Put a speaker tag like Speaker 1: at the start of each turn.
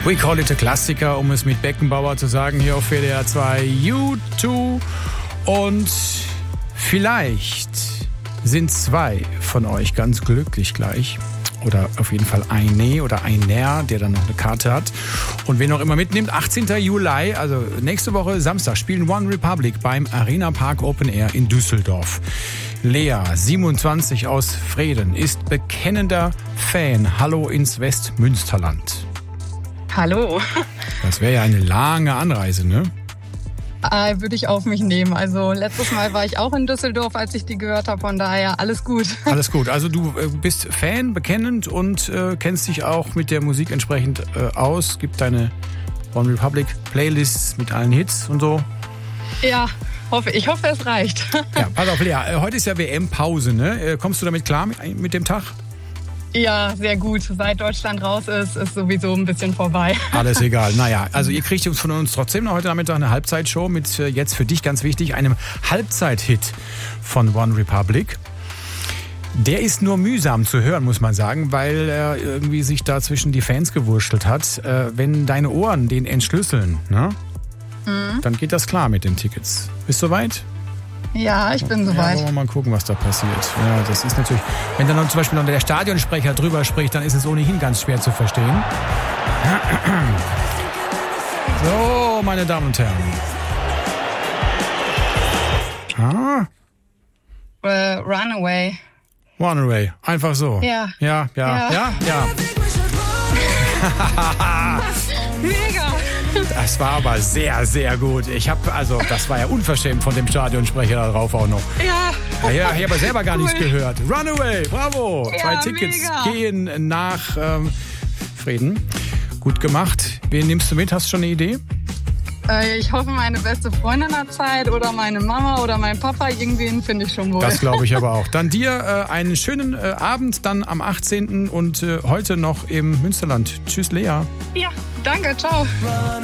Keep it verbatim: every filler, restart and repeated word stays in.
Speaker 1: We call it a Klassiker, um es mit Beckenbauer zu sagen, hier auf W D R zwei. U zwei. Und vielleicht sind zwei von euch ganz glücklich gleich. Oder auf jeden Fall eine oder einer, der dann noch eine Karte hat. Und wen auch immer mitnimmt, achtzehnten Juli, also nächste Woche Samstag, spielen One Republic beim Arena Park Open Air in Düsseldorf. Lea, siebenundzwanzig aus Vreden, ist bekennender Fan. Hallo ins Westmünsterland.
Speaker 2: Hallo.
Speaker 1: Das wäre ja eine lange Anreise, ne?
Speaker 2: Äh, würde ich auf mich nehmen. Also letztes Mal war ich auch in Düsseldorf, als ich die gehört habe. Von daher alles gut.
Speaker 1: Alles gut. Also du äh, bist Fan, bekennend und äh, kennst dich auch mit der Musik entsprechend äh, aus. Gibt deine One Republic Playlists mit allen Hits und so.
Speaker 2: Ja, hoffe, ich hoffe, es reicht.
Speaker 1: Ja, pass auf, Lea. Äh, heute ist ja W M-Pause, ne? Äh, kommst du damit klar mit, mit dem Tag?
Speaker 2: Ja, sehr gut. Seit Deutschland raus ist, ist sowieso ein bisschen vorbei.
Speaker 1: Alles egal. Naja, also ihr kriegt von uns trotzdem noch heute Nachmittag eine Halbzeitshow mit äh, jetzt für dich ganz wichtig, einem Halbzeit-Hit von One Republic. Der ist nur mühsam zu hören, muss man sagen, weil er irgendwie sich da zwischen die Fans gewurschtelt hat. Äh, wenn deine Ohren den entschlüsseln, ne? Mhm. Dann geht das klar mit den Tickets. Bist du soweit?
Speaker 2: Ja, ich bin soweit.
Speaker 1: Ja, wollen wir mal gucken, was da passiert. Ja, das ist natürlich, wenn dann zum Beispiel noch der Stadionsprecher drüber spricht, dann ist es ohnehin ganz schwer zu verstehen. So, meine Damen und Herren. Ah.
Speaker 2: Uh, Runaway.
Speaker 1: Runaway, einfach so.
Speaker 2: Ja.
Speaker 1: Ja, ja, ja, ja. ja.
Speaker 2: Mega.
Speaker 1: Das war aber sehr, sehr gut. Ich habe, also, das war ja unverschämt von dem Stadionsprecher da drauf auch noch.
Speaker 2: Ja.
Speaker 1: Ja, ich habe selber gar cool. nichts gehört. Runaway, bravo.
Speaker 2: Ja,
Speaker 1: Zwei Tickets
Speaker 2: mega.
Speaker 1: gehen nach ähm, Vreden. Gut gemacht. Wen nimmst du mit? Hast du schon eine Idee?
Speaker 2: Äh, ich hoffe, meine beste Freundin hat Zeit oder meine Mama oder mein Papa. Irgendwen finde ich schon wohl.
Speaker 1: Das glaube ich aber auch. Dann dir äh, einen schönen äh, Abend, dann am achtzehnten und äh, heute noch im Münsterland. Tschüss, Lea.
Speaker 2: Ja, danke, ciao.